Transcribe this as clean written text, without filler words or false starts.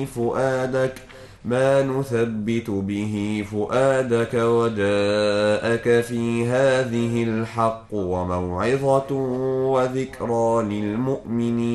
فؤادك ما نثبت به فؤادك وجاءك في هذه الحق وموعظة وذكرى للمؤمنين